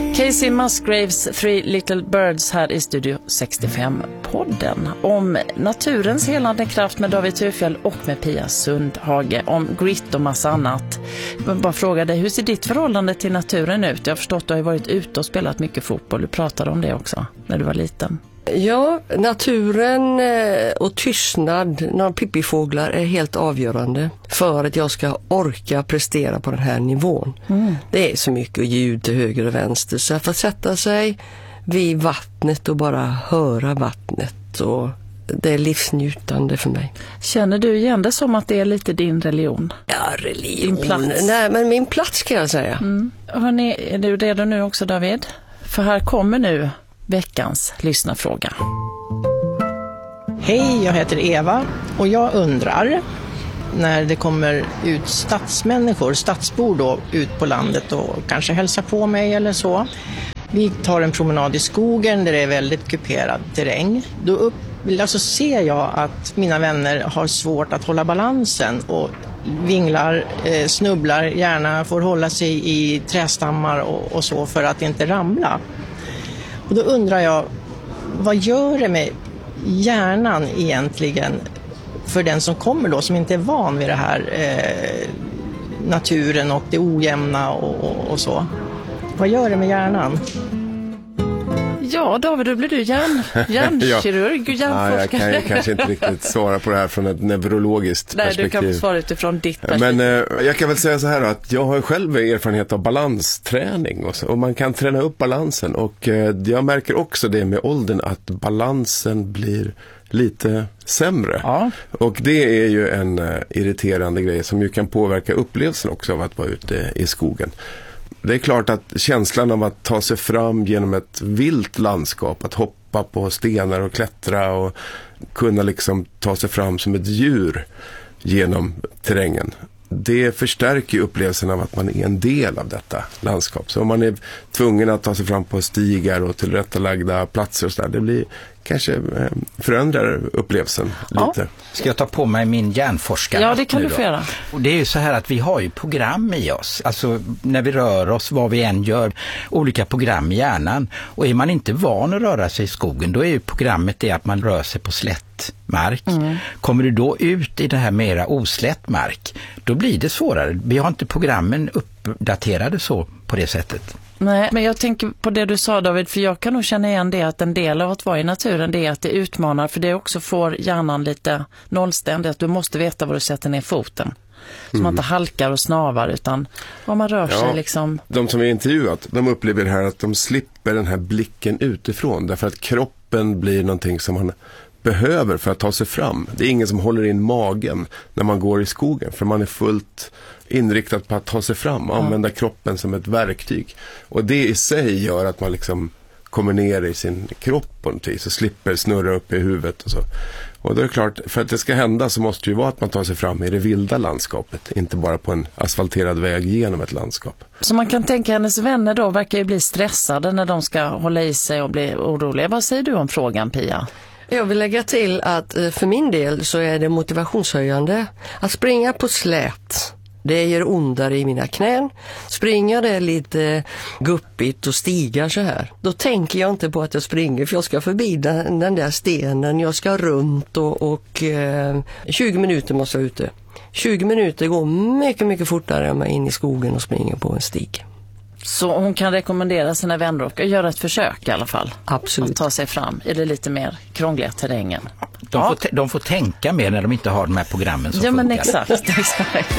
Casey Musgraves Three Little Birds här i Studio 65-podden om naturens helande kraft med David Thurfjell och med Pia Sundhage, om grit och massa annat. Jag bara fråga dig, hur ser ditt förhållande till naturen ut? Jag har förstått att du har varit ute och spelat mycket fotboll. Du pratade om det också när du var liten. Ja, naturen och tystnad, några pippifåglar är helt avgörande för att jag ska orka prestera på den här nivån. Det är så mycket ljud till höger och vänster, så att få sätta sig vid vattnet och bara höra vattnet, och det är livsnjutande för mig. Känner du igen det som att det är lite din religion? Ja, religion. Din plats. Nej, men min plats kan jag säga. Hörrni, är du redo nu också, David? För här kommer nu veckans lyssnarfråga. Hej, jag heter Eva och jag undrar, när det kommer ut stadsbor då, ut på landet och kanske hälsar på mig eller så. Vi tar en promenad i skogen där det är väldigt kuperad terräng. Då ser jag att mina vänner har svårt att hålla balansen och vinglar, snubblar, gärna får hålla sig i trästammar och så för att inte ramla. Och då undrar jag, vad gör det med hjärnan egentligen för den som kommer då, som inte är van vid det här naturen och det ojämna och så? Vad gör det med hjärnan? Ja, David, då blir du hjärnkirurg och hjärnforskare. Jag kan kanske inte riktigt svara på det här från ett neurologiskt perspektiv. Nej, du kan svara utifrån ditt perspektiv. Men jag kan väl säga så här att jag har själv erfarenhet av balansträning och man kan träna upp balansen, och jag märker också det med åldern att balansen blir lite sämre. Ja. Och det är ju en irriterande grej som ju kan påverka upplevelsen också av att vara ute i skogen. Det är klart att känslan av att ta sig fram genom ett vilt landskap, att hoppa på stenar och klättra och kunna liksom ta sig fram som ett djur genom terrängen, det förstärker ju upplevelsen av att man är en del av detta landskap. Så om man är tvungen att ta sig fram på stigar och tillrättalagda platser och så där, det blir kanske förändrar upplevelsen lite. Ska jag ta på mig min hjärnforskare? Ja, det kan du få göra. Och det är ju så här att vi har ju program i oss. Alltså när vi rör oss, vad vi än gör, olika program i hjärnan. Och är man inte van att röra sig i skogen, då är ju programmet det att man rör sig på slätt mark. Kommer du då ut i det här mera oslätt mark, då blir det svårare. Vi har inte programmen uppdaterade så på det sättet. Nej, men jag tänker på det du sa, David, för jag kan nog känna igen det att en del av att vara i naturen, det är att det utmanar, för det också får hjärnan lite nollständigt, att du måste veta var du sätter ner foten. Så man inte halkar och snavar, utan om man rör sig liksom. De som är intervjuat, de upplever det här att de slipper den här blicken utifrån, därför att kroppen blir någonting som man behöver för att ta sig fram. Det är ingen som håller in magen när man går i skogen, för man är fullt inriktad på att ta sig fram och använda kroppen som ett verktyg. Och det i sig gör att man liksom kommer ner i sin kropp på något vis och slipper snurra upp i huvudet och så. Och då är det klart, för att det ska hända så måste det ju vara att man tar sig fram i det vilda landskapet, inte bara på en asfalterad väg genom ett landskap. Så man kan tänka, hennes vänner då verkar ju bli stressade när de ska hålla i sig och bli oroliga. Vad säger du om frågan, Pia? Jag vill lägga till att för min del så är det motivationshöjande att springa på slät. Det ger ondare i mina knän. Springa det lite guppigt och stigar så här. Då tänker jag inte på att jag springer, för jag ska förbi den där stenen. Jag ska runt och 20 minuter måste jag ute. 20 minuter går mycket, mycket fortare än man in i skogen och springer på en stig. Så hon kan rekommendera sina vänner att göra ett försök i alla fall. Absolut. Att ta sig fram i det lite mer krångliga terrängen. De får tänka mer när de inte har de här programmen som funkar. Men exakt.